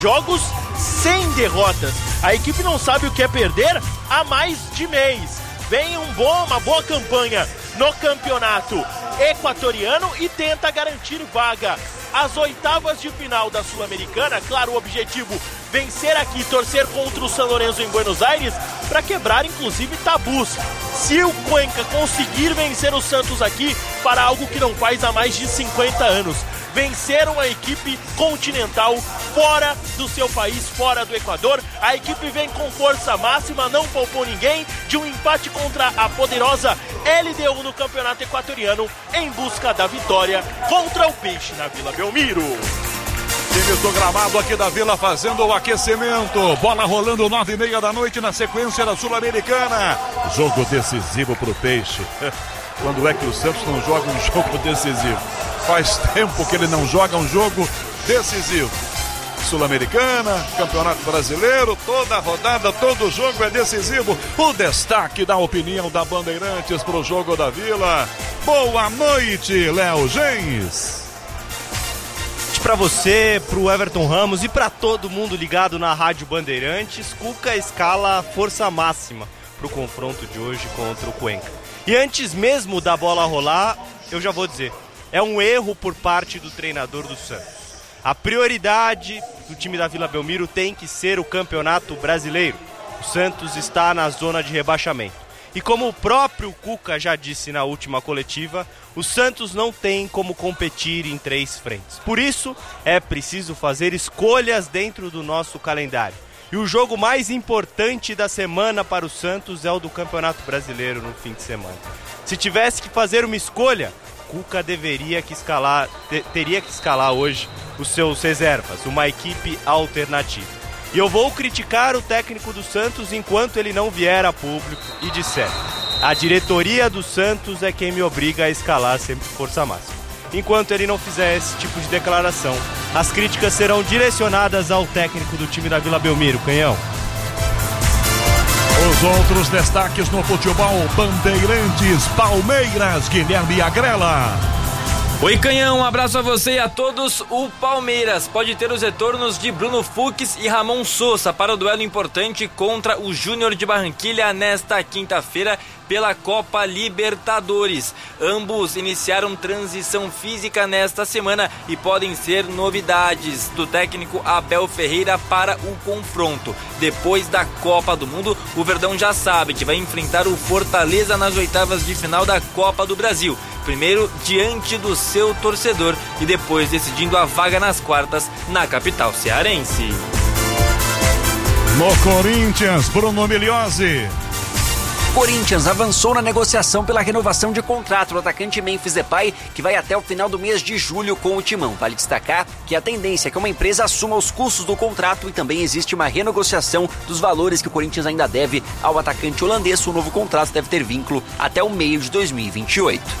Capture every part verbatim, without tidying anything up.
jogos sem derrotas. A equipe não sabe o que é perder há mais de mês. Vem um bom, uma boa campanha no campeonato equatoriano e tenta garantir vaga às oitavas de final da Sul-Americana. Claro, o objetivo vencer aqui, torcer contra o San Lorenzo em Buenos Aires para quebrar inclusive tabus. Se o Cuenca conseguir vencer o Santos aqui, para algo que não faz há mais de cinquenta anos, vencer uma equipe continental fora do seu país, fora do Equador. A equipe vem com força máxima, não poupou ninguém, de um empate contra a poderosa L D U no campeonato equatoriano, em busca da vitória contra o Peixe na Vila Belmiro. Times do gramado aqui da Vila fazendo o aquecimento. Bola rolando nove e meia da noite na sequência da Sul-Americana. Jogo decisivo pro Peixe. Quando é que o Santos não joga um jogo decisivo? Faz tempo que ele não joga um jogo decisivo. Sul-Americana, Campeonato Brasileiro, toda rodada, todo jogo é decisivo. O destaque da opinião da Bandeirantes pro jogo da Vila. Boa noite, Léo Gens. Para você, pro Everton Ramos e para todo mundo ligado na Rádio Bandeirantes, Cuca escala força máxima pro confronto de hoje contra o Cuenca. E antes mesmo da bola rolar, eu já vou dizer, é um erro por parte do treinador do Santos. A prioridade do time da Vila Belmiro tem que ser o Campeonato Brasileiro. O Santos está na zona de rebaixamento. E como o próprio Cuca já disse na última coletiva, o Santos não tem como competir em três frentes. Por isso, é preciso fazer escolhas dentro do nosso calendário. E o jogo mais importante da semana para o Santos é o do Campeonato Brasileiro no fim de semana. Se tivesse que fazer uma escolha, Cuca deveria que escalar, te, teria que escalar hoje os seus reservas, uma equipe alternativa. E eu vou criticar o técnico do Santos enquanto ele não vier a público e disser: a diretoria do Santos é quem me obriga a escalar sempre força máxima. Enquanto ele não fizer esse tipo de declaração, as críticas serão direcionadas ao técnico do time da Vila Belmiro, Canhão. Os outros destaques no futebol: Bandeirantes, Palmeiras, Guilherme Agrela. Oi, Canhão, um abraço a você e a todos. O Palmeiras pode ter os retornos de Bruno Fux e Ramon Sousa para o duelo importante contra o Júnior de Barranquilla nesta quinta-feira pela Copa Libertadores. Ambos iniciaram transição física nesta semana e podem ser novidades do técnico Abel Ferreira para o confronto. Depois da Copa do Mundo, o Verdão já sabe que vai enfrentar o Fortaleza nas oitavas de final da Copa do Brasil. Primeiro diante do seu torcedor e depois decidindo a vaga nas quartas na capital cearense. No Corinthians, Bruno Migliozzi. Corinthians avançou na negociação pela renovação de contrato do atacante Memphis Depay, que vai até o final do mês de julho com o Timão. Vale destacar que a tendência é que uma empresa assuma os custos do contrato e também existe uma renegociação dos valores que o Corinthians ainda deve ao atacante holandês. O novo contrato deve ter vínculo até o meio de dois mil e vinte e oito.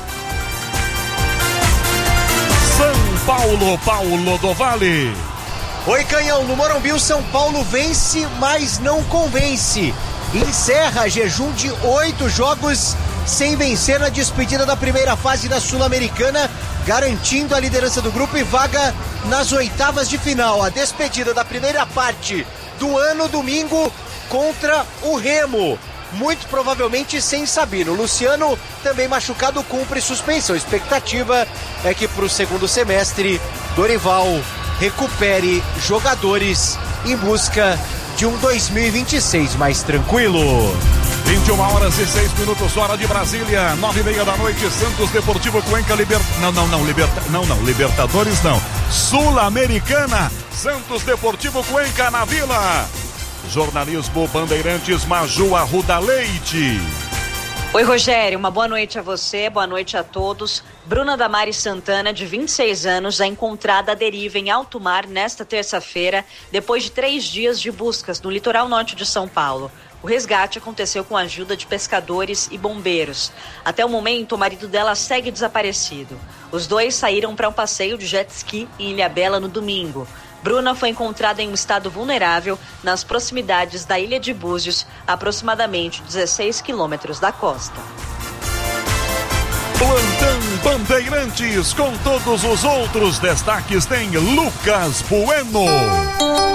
São Paulo, Paulo do Vale. Oi, Canhão, no Morumbi o São Paulo vence, mas não convence. Encerra jejum de oito jogos sem vencer na despedida da primeira fase da Sul-Americana, garantindo a liderança do grupo e vaga nas oitavas de final. A despedida da primeira parte do ano, domingo, contra o Remo. Muito provavelmente sem Sabino. Luciano, também machucado, cumpre suspensão. A expectativa é que para o segundo semestre, Dorival recupere jogadores em busca de um dois mil e vinte e seis mais tranquilo. vinte e uma horas e seis minutos, hora de Brasília, nove e meia da noite, Santos Deportivo Cuenca, liber... não, não, não, liberta... não, não, Libertadores não, Sul-Americana, Santos Deportivo Cuenca na Vila. Jornalismo Bandeirantes, Maju Arruda Leite. Oi, Rogério, uma boa noite a você, boa noite a todos. Bruna Damares Santana, de vinte e seis anos, é encontrada à deriva em alto mar nesta terça-feira, depois de três dias de buscas no litoral norte de São Paulo. O resgate aconteceu com a ajuda de pescadores e bombeiros. Até o momento, o marido dela segue desaparecido. Os dois saíram para um passeio de jet ski em Ilhabela no domingo. Bruna foi encontrada em um estado vulnerável nas proximidades da Ilha de Búzios, aproximadamente dezesseis quilômetros da costa. Plantão Bandeirantes, com todos os outros destaques, tem Lucas Bueno.